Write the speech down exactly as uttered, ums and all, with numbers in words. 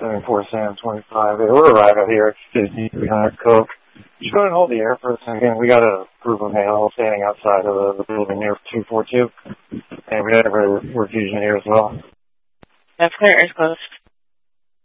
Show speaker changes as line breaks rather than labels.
seven four Sam twenty-five. Hey, we're arriving here at fifty-three hundred Coke. Just go ahead and hold the air for a second. We got a group of males standing outside of the, the building near two four two. And we have a refusion here as well.
That's clear, air's closed.